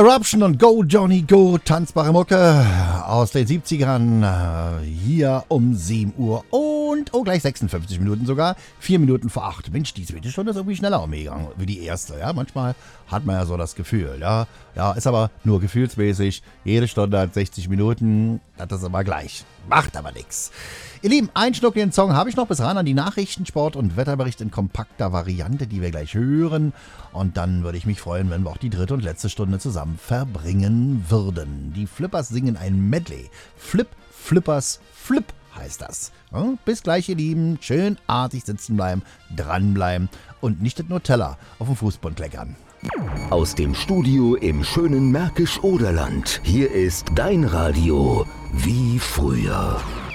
Eruption und Go Johnny Go, tanzbare Mucke aus den 70ern, hier um 7 Uhr und gleich 56 Minuten sogar, 4 Minuten vor 8. Mensch, die zweite Stunde ist irgendwie schneller umgegangen wie die erste, ja, manchmal hat man ja so das Gefühl, ja, ist aber nur gefühlsmäßig, jede Stunde hat 60 Minuten, das ist aber gleich, macht aber nix. Ihr Lieben, einen Schnuck den Song habe ich noch bis ran an die Nachrichten, Sport und Wetterbericht in kompakter Variante, die wir gleich hören. Und dann würde ich mich freuen, wenn wir auch die dritte und letzte Stunde zusammen verbringen würden. Die Flippers singen ein Medley. Flip, Flippers, Flip heißt das. Ja, bis gleich, ihr Lieben. Schön artig sitzen bleiben, dranbleiben und nicht das Nutella auf dem Fußbund kleckern. Aus dem Studio im schönen Märkisch-Oderland. Hier ist dein Radio wie früher.